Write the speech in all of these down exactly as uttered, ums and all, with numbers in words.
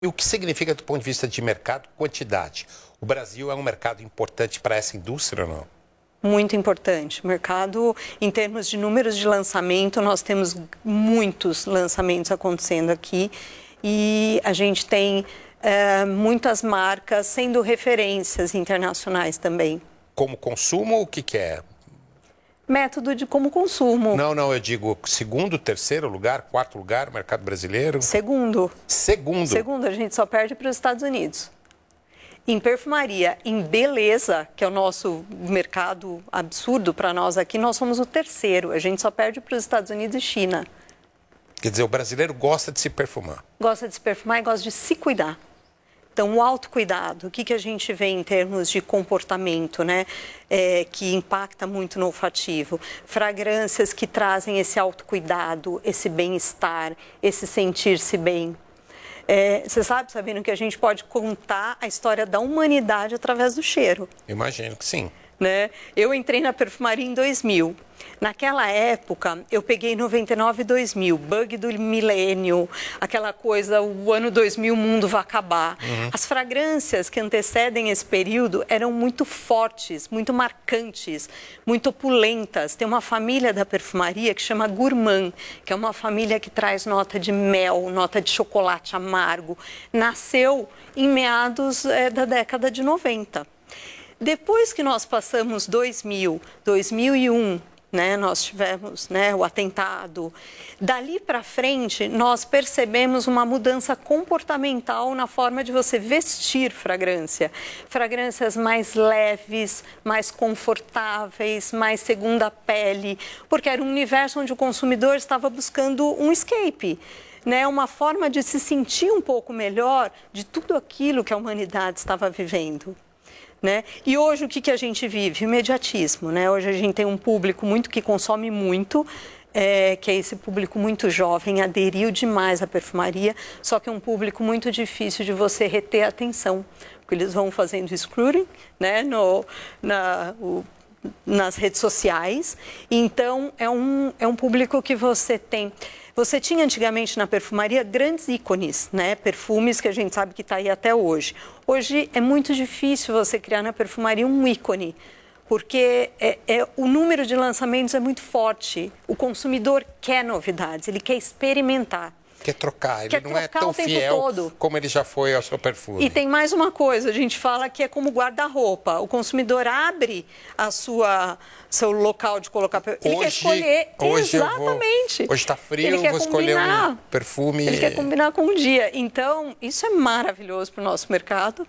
E o que significa do ponto de vista de mercado, quantidade? O Brasil é um mercado importante para essa indústria ou não? Muito importante. O mercado, em termos de números de lançamento, nós temos muitos lançamentos acontecendo aqui e a gente tem é, muitas marcas sendo referências internacionais também. Como consumo ou o que, que é? Método de como consumo. Não, não, eu digo segundo, terceiro lugar, quarto lugar, mercado brasileiro? Segundo. Segundo. Segundo, a gente só perde para os Estados Unidos. Em perfumaria, em beleza, que é o nosso mercado absurdo para nós aqui, nós somos o terceiro. A gente só perde para os Estados Unidos e China. Quer dizer, o brasileiro gosta de se perfumar. Gosta de se perfumar e gosta de se cuidar. Então, o autocuidado, o que, que a gente vê em termos de comportamento, né? É, que impacta muito no olfativo. Fragrâncias que trazem esse autocuidado, esse bem-estar, esse sentir-se bem. É, você sabe, Sabino, que a gente pode contar a história da humanidade através do cheiro. Imagino que sim. Né? Eu entrei na perfumaria em dois mil. Naquela época, eu peguei noventa e nove e dois mil, bug do milênio, aquela coisa, o ano dois mil, o mundo vai acabar. Uhum. As fragrâncias que antecedem esse período eram muito fortes, muito marcantes, muito opulentas. Tem uma família da perfumaria que chama Gourmand, que é uma família que traz nota de mel, nota de chocolate amargo. Nasceu em meados é, da década de noventa. Depois que nós passamos dois mil, dois mil e um, né, nós tivemos, né, o atentado, dali para frente nós percebemos uma mudança comportamental na forma de você vestir fragrância. Fragrâncias mais leves, mais confortáveis, mais segunda pele, porque era um universo onde o consumidor estava buscando um escape. Né, uma forma de se sentir um pouco melhor de tudo aquilo que a humanidade estava vivendo. Né? E hoje o que, que a gente vive? Imediatismo. Né? Hoje a gente tem um público muito que consome muito, é, que é esse público muito jovem, aderiu demais à perfumaria, só que é um público muito difícil de você reter a atenção, porque eles vão fazendo scrolling, né, no, na, o, nas redes sociais. Então é um, é um público que você tem... Você tinha antigamente na perfumaria grandes ícones, né? Perfumes que a gente sabe que está aí até hoje. Hoje é muito difícil você criar na perfumaria um ícone, porque é, é, o número de lançamentos é muito forte. O consumidor quer novidades, ele quer experimentar. Quer trocar, ele quer não é trocar tão o tempo fiel todo. Como ele já foi ao seu perfume. E tem mais uma coisa, a gente fala que é como guarda-roupa. O consumidor abre a sua seu local de colocar perfume. Ele hoje, quer escolher hoje exatamente. Vou, hoje está frio, ele eu quer vou escolher combinar. um perfume. Ele quer combinar com o dia. Então, isso é maravilhoso para o nosso mercado.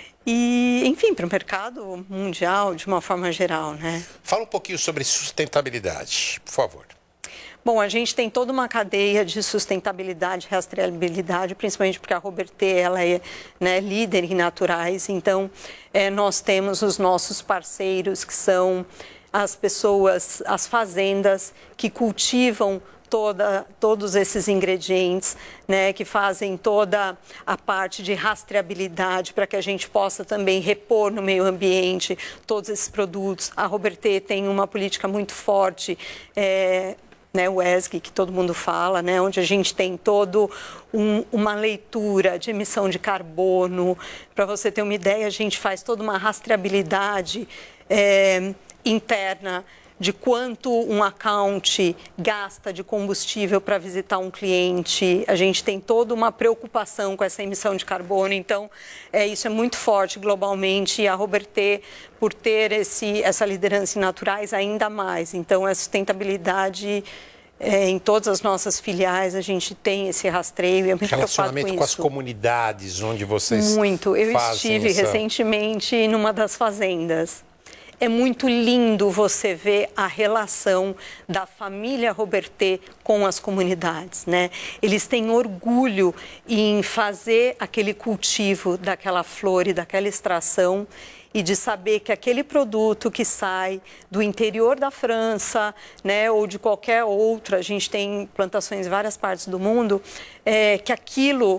E, enfim, para o mercado mundial, de uma forma geral, né? Fala um pouquinho sobre sustentabilidade, por favor. Bom, a gente tem toda uma cadeia de sustentabilidade, rastreabilidade, principalmente porque a Robertet ela é, né, líder em naturais. Então, é, nós temos os nossos parceiros, que são as pessoas, as fazendas que cultivam toda, todos esses ingredientes, né, que fazem toda a parte de rastreabilidade para que a gente possa também repor no meio ambiente todos esses produtos. A Robertet tem uma política muito forte, é, né, o E S G, que todo mundo fala, né, onde a gente tem todo um, uma leitura de emissão de carbono. Para você ter uma ideia, a gente faz toda uma rastreabilidade é, interna de quanto um account gasta de combustível para visitar um cliente. A gente tem toda uma preocupação com essa emissão de carbono. Então, é, isso é muito forte globalmente. E a Robertet, por ter esse, essa liderança em naturais, ainda mais. Então, a sustentabilidade... É, em todas as nossas filiais a gente tem esse rastreio. É muito relacionamento com, com as comunidades onde vocês muito. Eu fazem estive essa... recentemente numa das fazendas. É muito lindo você ver a relação da família Robertet com as comunidades, né? Eles têm orgulho em fazer aquele cultivo daquela flor e daquela extração e de saber que aquele produto que sai do interior da França, né, ou de qualquer outra, a gente tem plantações em várias partes do mundo, é, que aquilo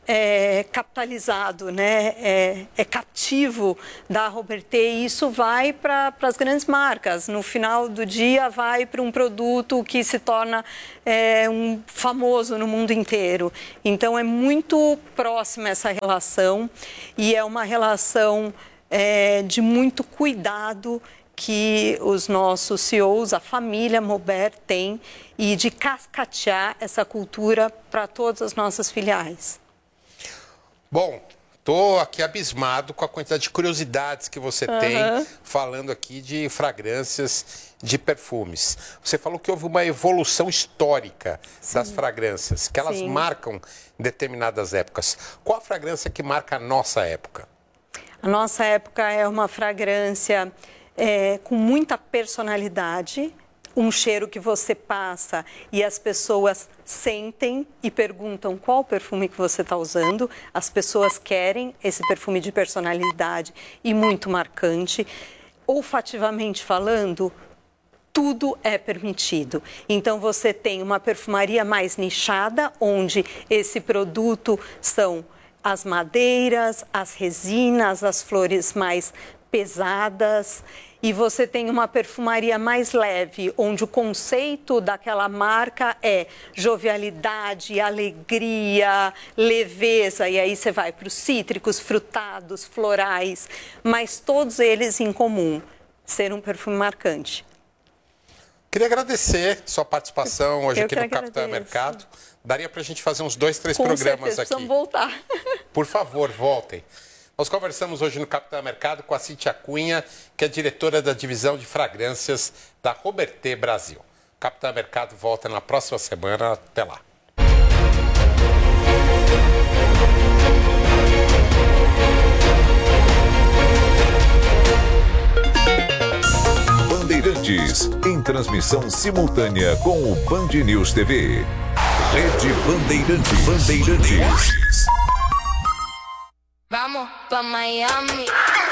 é capitalizado, né? é, é cativo da Robertet, e isso vai para as grandes marcas. No final do dia, vai para um produto que se torna é, um famoso no mundo inteiro. Então, é muito próxima essa relação, e é uma relação é, de muito cuidado que os nossos C E Os, a família Maubert tem, e de cascatear essa cultura para todas as nossas filiais. Bom, estou aqui abismado com a quantidade de curiosidades que você uhum. tem falando aqui de fragrâncias, de perfumes. Você falou que houve uma evolução histórica Sim. das fragrâncias, que elas Sim. marcam determinadas épocas. Qual a fragrância que marca a nossa época? A nossa época é uma fragrância é, com muita personalidade, um cheiro que você passa e as pessoas sentem e perguntam qual perfume que você está usando. As pessoas querem esse perfume de personalidade e muito marcante. Olfativamente falando, tudo é permitido. Então, você tem uma perfumaria mais nichada, onde esse produto são as madeiras, as resinas, as flores mais pesadas. E você tem uma perfumaria mais leve, onde o conceito daquela marca é jovialidade, alegria, leveza. E aí você vai para os cítricos, frutados, florais, mas todos eles em comum, ser um perfume marcante. Queria agradecer sua participação hoje Eu aqui no Capitão Mercado. Daria para a gente fazer uns dois, três Com programas certeza, aqui. Precisamos voltar. Por favor, voltem. Nós conversamos hoje no Capitão Mercado com a Cíntia Cunha, que é diretora da divisão de fragrâncias da Robertet Brasil. Capitão Mercado volta na próxima semana. Até lá. Bandeirantes, em transmissão simultânea com o Band News T V. Rede Bandeirantes. Bandeirantes. Vamos pa' Miami.